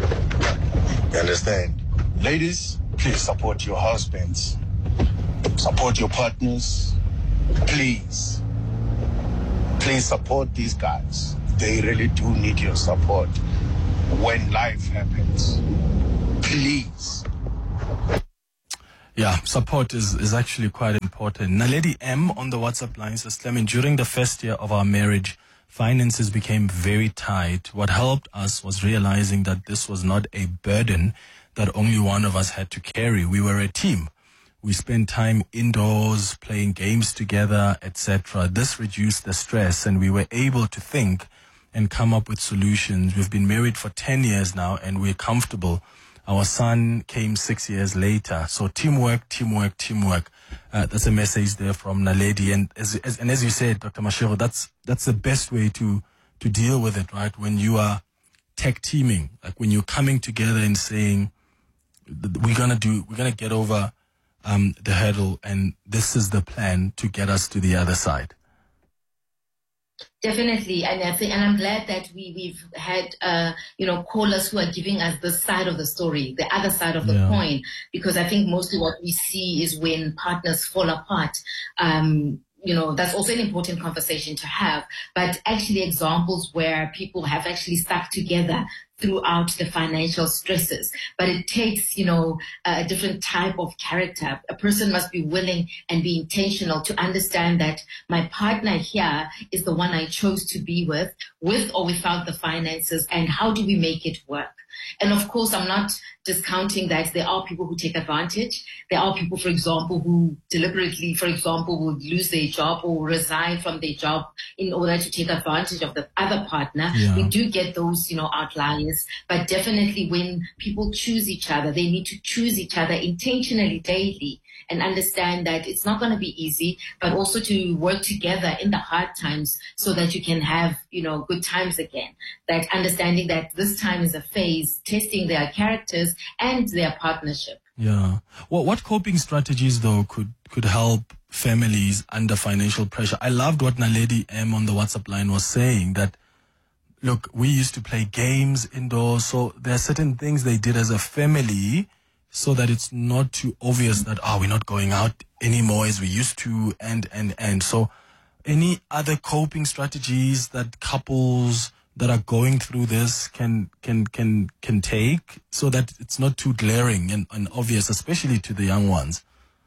You understand? Ladies, please support your husbands. Support your partners. Please. Please support these guys. They really do need your support when life happens. Please. Yeah, support is, is actually quite important. Naledi M on the WhatsApp line says, Clement, during the first year of our marriage, finances became very tight. What helped us was realizing that this was not a burden that only one of us had to carry. We were a team. We spent time indoors, playing games together, et cetera. This reduced the stress and we were able to think and come up with solutions. We've been married for ten years now and we're comfortable. Our son came six years later. So teamwork, teamwork, teamwork. Uh, that's a message there from Naledi. And as, as and as you said, Doctor Mashego, that's that's the best way to to deal with it, right? When you are tech teaming, like when you're coming together and saying, we're gonna do, we're gonna get over um, the hurdle, and this is the plan to get us to the other side. Definitely, and I think, and I'm glad that we we've had uh, you know callers who are giving us this side of the story, the other side of the Yeah. coin, because I think mostly what we see is when partners fall apart. Um, you know, that's also an important conversation to have, but actually examples where people have actually stuck together throughout the financial stresses. But it takes, you know, a different type of character. A person must be willing and be intentional to understand that my partner here is the one I chose to be with, with or without the finances, and how do we make it work? And of course, I'm not discounting that there are people who take advantage. There are people, for example, who deliberately, for example, would lose their job or resign from their job in order to take advantage of the other partner. Yeah. We do get those, you know, outliers. But definitely when people choose each other, they need to choose each other intentionally daily and understand that it's not going to be easy, but also to work together in the hard times so that you can have, you know, good times again. That understanding that this time is a phase, testing their characters and their partnership. Yeah. Well, what coping strategies, though, could, could help families under financial pressure? I loved what Naledi M on the WhatsApp line was saying, that, look, we used to play games indoors, so there are certain things they did as a family so that it's not too obvious that, oh, we're not going out anymore as we used to, and, and, and. So any other coping strategies that couples that are going through this can, can, can, can take so that it's not too glaring and, and obvious, especially to the young ones?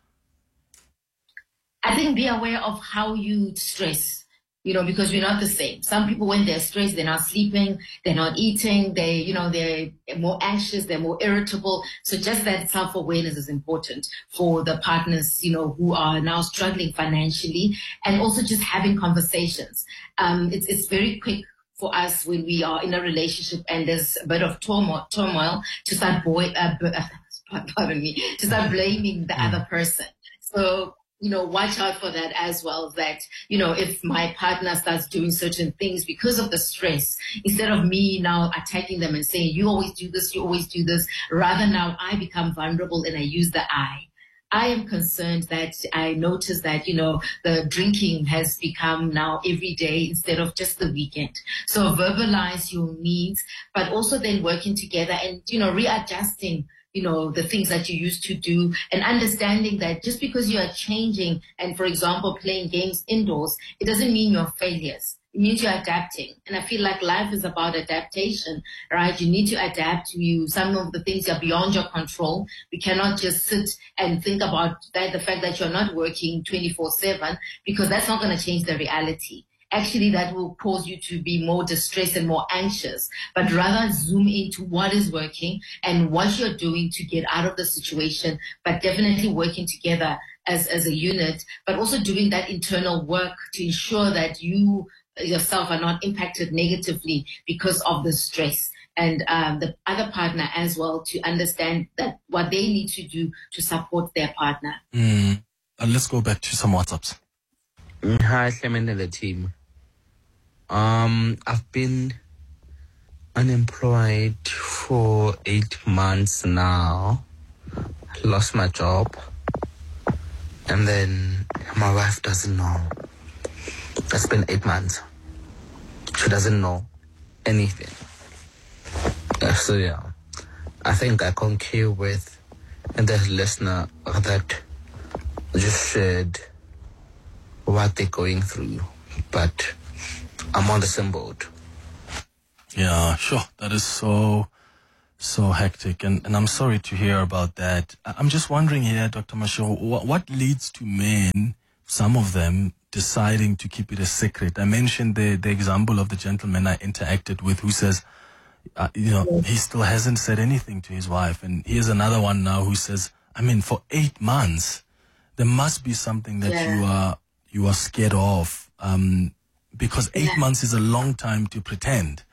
I think be aware of how you stress, you know, because we're not the same. Some people, when they're stressed, they're not sleeping, they're not eating, they, you know, they're more anxious, they're more irritable. So just that self-awareness is important for the partners, you know, who are now struggling financially, and also just having conversations. Um, it's, it's very quick for us when we are in a relationship and there's a bit of turmoil, turmoil to start boy, uh, b- uh, pardon me, to start blaming the other person. So, you know, watch out for that as well, that, you know, if my partner starts doing certain things because of the stress, instead of me now attacking them and saying, you always do this, you always do this, rather now I become vulnerable and I use the I. I am concerned that I notice that, you know, the drinking has become now every day instead of just the weekend. So verbalize your needs, but also then working together and, you know, readjusting, you know, the things that you used to do, and understanding that just because you are changing and, for example, playing games indoors, it doesn't mean you're failures. It means you're adapting. And I feel like life is about adaptation, right? You need to adapt to you. Some of the things are beyond your control. We cannot just sit and think about that, the fact that you're not working twenty-four seven, because that's not going to change the reality. Actually, that will cause you to be more distressed and more anxious, but rather zoom into what is working and what you're doing to get out of the situation, but definitely working together as, as a unit, but also doing that internal work to ensure that you yourself are not impacted negatively because of the stress, and um, the other partner as well, to understand that what they need to do to support their partner. Mm. Uh, let's go back to some WhatsApps. Hi, Clement and the team. Um, I've been unemployed for eight months now. I lost my job. And then my wife doesn't know. It's been eight months. She doesn't know anything. Uh, So yeah, I think I concur with the listener that just shared what they're going through. But I'm on the same boat. Yeah, sure. That is so, so hectic. And, and I'm sorry to hear about that. I- I'm just wondering here, Doctor Mashiro, what, what leads to men, some of them, deciding to keep it a secret? I mentioned the, the example of the gentleman I interacted with who says, uh, you know, he still hasn't said anything to his wife. And here's another one now who says, I mean, for eight months, there must be something that Yeah. you are, you are scared of. Um, because eight Yeah. months is a long time to pretend.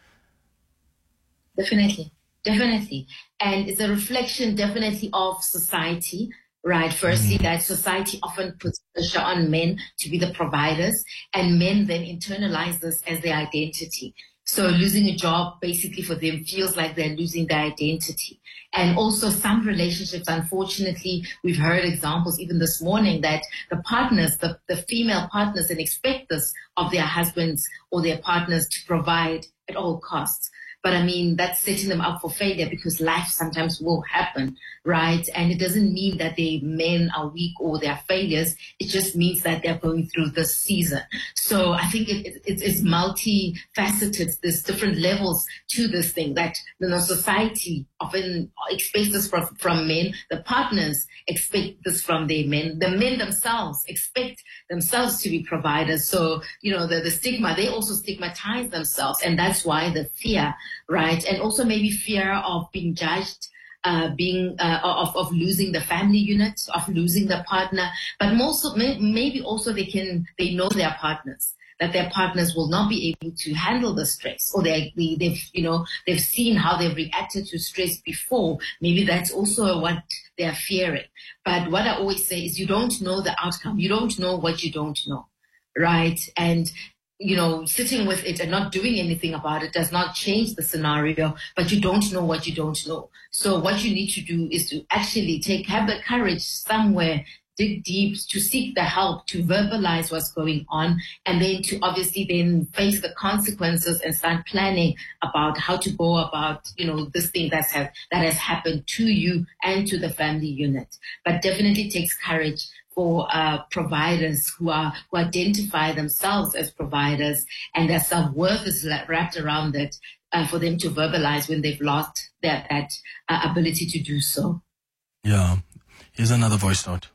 Definitely, definitely. And it's a reflection definitely of society, right? Firstly, that society often puts pressure on men to be the providers, and men then internalize this as their identity. So losing a job basically for them feels like they're losing their identity. And also some relationships, unfortunately, we've heard examples even this morning that the partners, the, the female partners, then expect this of their husbands or their partners to provide at all costs. But I mean, that's setting them up for failure because life sometimes will happen, right? And it doesn't mean that the men are weak or they're failures. It just means that they're going through this season. So I think it, it, it's multifaceted. There's different levels to this thing that, you know, society often expects this from, from men. The partners expect this from their men. The men themselves expect themselves to be providers. So, you know, the, the stigma, they also stigmatize themselves. And that's why the fear, right? And also maybe fear of being judged, uh, being, uh, of, of losing the family unit, of losing the partner. But most of, may, maybe also they can, they know their partners, that their partners will not be able to handle the stress, or they, they, they've, you know, they've seen how they've reacted to stress before. Maybe that's also what they're fearing. But what I always say is you don't know the outcome. You don't know what you don't know, right? And, you know, sitting with it and not doing anything about it does not change the scenario, but you don't know what you don't know. So what you need to do is to actually take, have the courage somewhere, dig deep, to seek the help, to verbalize what's going on, and then to obviously then face the consequences and start planning about how to go about, you know, this thing that's have, that has happened to you and to the family unit. But definitely takes courage for uh, providers who are who identify themselves as providers and their self-worth is wrapped around it, uh, for them to verbalize when they've lost that, that uh, ability to do so. Yeah. Here's another voice note.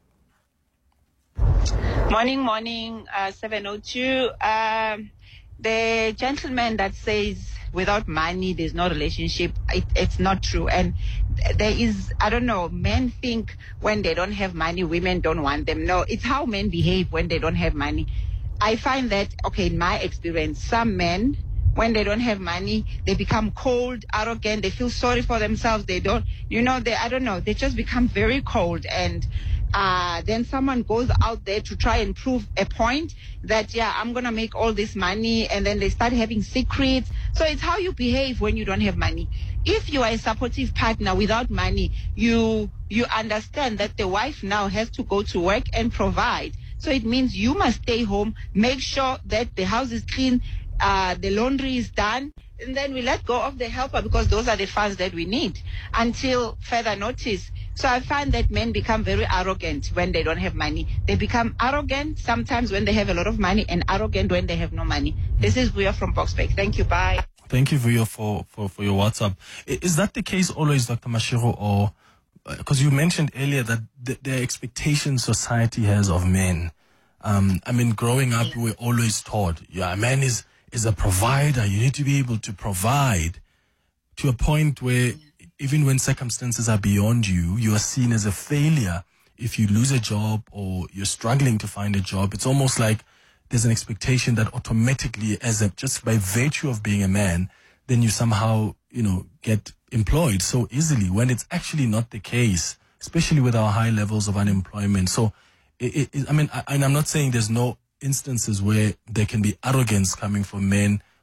Morning, morning, uh, seven oh two. Um, the gentleman that says without money there's no relationship, it, it's not true. And there is, I don't know, men think when they don't have money, women don't want them. No, it's how men behave when they don't have money. I find that, okay, in my experience, some men, when they don't have money, they become cold, arrogant, they feel sorry for themselves, they don't, you know, they, I don't know, they just become very cold. And uh, then someone goes out there to try and prove a point that, yeah, I'm going to make all this money, and then they start having secrets. So it's how you behave when you don't have money. If you are a supportive partner without money, you you understand that the wife now has to go to work and provide. So it means you must stay home, make sure that the house is clean, uh, the laundry is done, and then we let go of the helper because those are the funds that we need until further notice. So I find that men become very arrogant when they don't have money. They become arrogant sometimes when they have a lot of money and arrogant when they have no money. This is Vuya from Boxback. Thank you. Bye. Thank you, Vuya, for, for, for your WhatsApp. I- Is that the case always, Doctor Mashiro, or because you mentioned earlier that the, the expectation society has of men? Um, I mean, growing up, we were always taught, yeah, a man is, is a provider. You need to be able to provide, to a point where even when circumstances are beyond you, you are seen as a failure. If you lose a job or you're struggling to find a job, it's almost like there's an expectation that automatically, as a, just by virtue of being a man, then you somehow, you know, get employed so easily, when it's actually not the case, especially with our high levels of unemployment. So, it, it, I mean, I, and I'm not saying there's no instances where there can be arrogance coming from men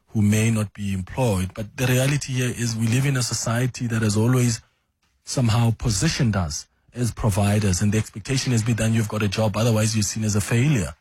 who may not be employed. But the reality here is we live in a society that has always somehow positioned us as providers, and the expectation has been that you've got a job, otherwise you're seen as a failure.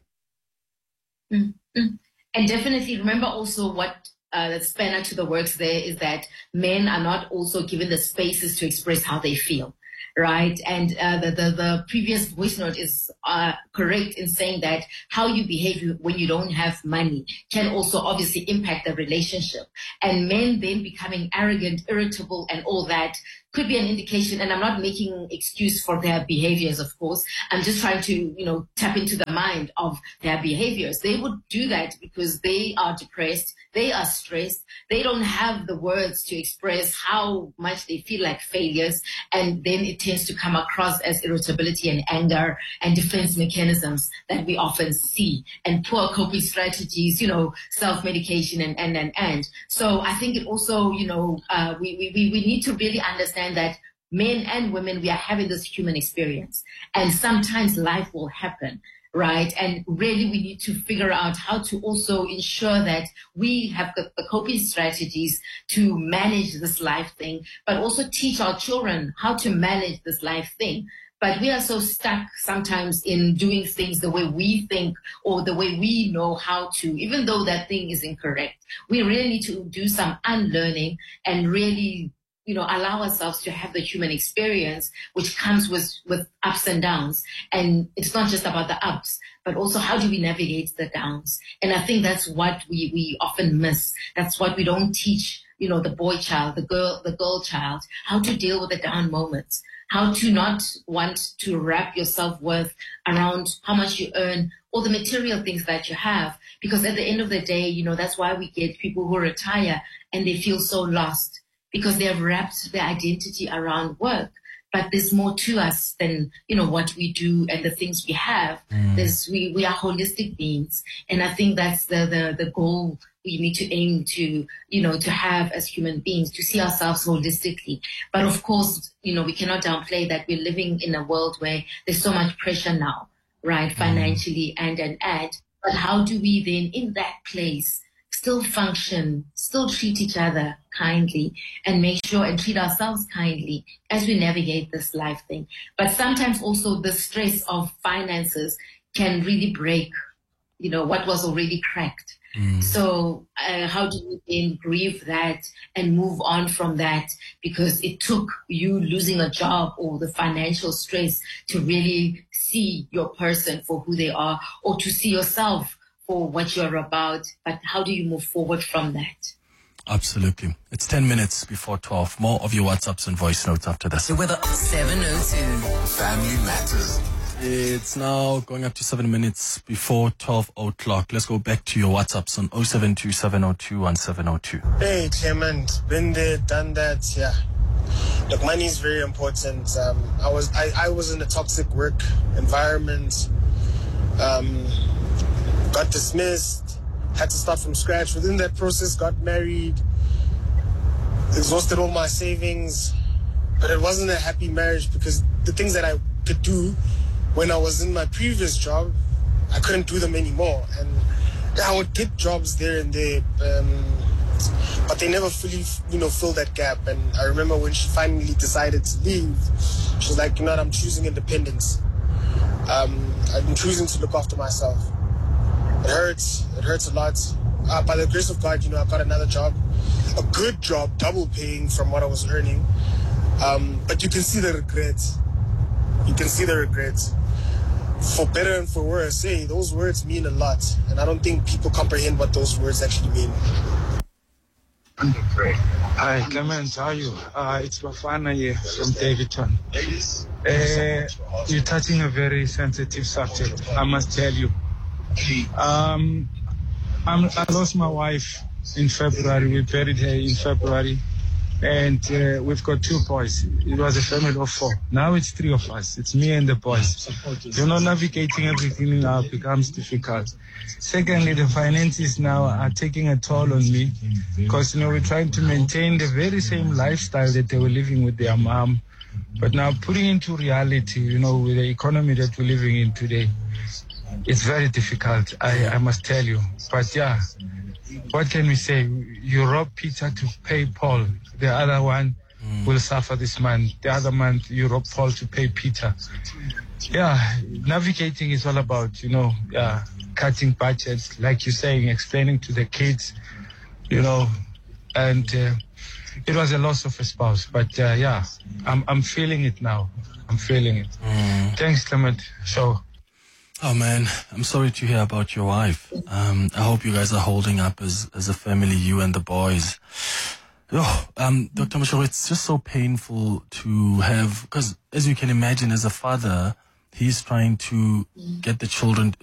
Mm-hmm. And definitely remember also what uh, the spanner to the works there is that men are not also given the spaces to express how they feel. Right. And uh, the, the, the previous voice note is uh, correct in saying that how you behave when you don't have money can also obviously impact the relationship. And men then becoming arrogant, irritable, and all that could be an indication. And I'm not making excuse for their behaviors, of course. I'm just trying to, you know, tap into the mind of their behaviors. They would do that because they are depressed. They are stressed. They don't have the words to express how much they feel like failures. And then it tends to come across as irritability and anger and defense mechanisms that we often see, and poor coping strategies, you know, self-medication and, and, and, and. So I think it also, you know, uh, we, we, we need to really understand that men and women, we are having this human experience, and sometimes life will happen. Right. And really, we need to figure out how to also ensure that we have the, the coping strategies to manage this life thing, but also teach our children how to manage this life thing. But we are so stuck sometimes in doing things the way we think or the way we know how to, even though that thing is incorrect. We really need to do some unlearning and really, you know, allow ourselves to have the human experience, which comes with, with ups and downs. And it's not just about the ups, but also how do we navigate the downs? And I think that's what we, we often miss. That's what we don't teach, you know, the boy child, the girl, the girl child, how to deal with the down moments, how to not want to wrap your self-worth around how much you earn or the material things that you have. Because at the end of the day, you know, that's why we get people who retire and they feel so lost, because they have wrapped their identity around work. But there's more to us than, you know, what we do and the things we have. Mm. There's, we, we are holistic beings. And I think that's the, the, the goal we need to aim to, you know, to have as human beings, to see ourselves holistically. But of course, you know, we cannot downplay that we're living in a world where there's so much pressure now, right, financially and and and. But how do we then, in that place, still function, still treat each other kindly, and make sure and treat ourselves kindly as we navigate this life thing? But sometimes also the stress of finances can really break, you know, what was already cracked. Mm. So uh, how do you then grieve that and move on from that? Because it took you losing a job or the financial stress to really see your person for who they are, or to see yourself for what you're about. But how do you move forward from that? Absolutely. It's ten minutes before twelve. More of your WhatsApps and voice notes after this. The weather seven oh two. Family Matters. It's now going up to seven minutes before twelve o'clock. Let's go back to your WhatsApps on oh seven two seven oh two one seven oh two. Hey, Clement. Been there, done that. Yeah. Look, money is very important. Um, I was I, I was in a toxic work environment. Um, got dismissed. Had to start from scratch. Within that process, got married. Exhausted all my savings. But it wasn't a happy marriage because the things that I could do when I was in my previous job, I couldn't do them anymore. And I would get jobs there and there, um, but they never fully, you know, fill that gap. And I remember when she finally decided to leave, she was like, you know what, I'm choosing independence. Um, I'm choosing to look after myself. It hurts. It hurts a lot. Uh, by the grace of God, you know, I got another job, a good job, double paying from what I was earning. Um, but you can see the regrets. You can see the regrets. For better and for worse, hey, those words mean a lot. And I don't think people comprehend what those words actually mean. Hi, Clement, how are you? Uh, it's Bafana here from Davidton. Uh, you're touching a very sensitive subject, I must tell you. Um, I'm, I lost my wife in February. We buried her in February. And uh, we've got two boys. It was a family of four. Now it's three of us. It's me and the boys. You know, navigating everything now becomes difficult. Secondly, the finances now are taking a toll on me because, you know, we're trying to maintain the very same lifestyle that they were living with their mom. But now putting into reality, you know, with the economy that we're living in today, it's very difficult, I, I must tell you. But yeah, what can we say? You rob Peter to pay Paul. The other one mm. will suffer this month. The other month, you rob Paul to pay Peter. Yeah, navigating is all about, you know, yeah, cutting budgets, like you're saying, explaining to the kids, you know, and uh, it was a loss of a spouse. But uh, yeah, I'm I'm feeling it now. I'm feeling it. Mm. Thanks, Clement. Show. Oh man, I'm sorry to hear about your wife. Um, I hope you guys are holding up as as a family, you and the boys. Oh, um, Doctor Mashego, it's just so painful to have, because as you can imagine, as a father, he's trying to get the children